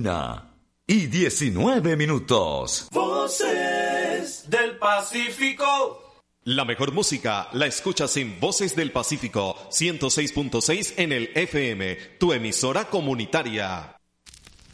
1:19. Voces del Pacífico. La mejor música la escuchas en Voces del Pacífico, 106.6 en el FM, tu emisora comunitaria.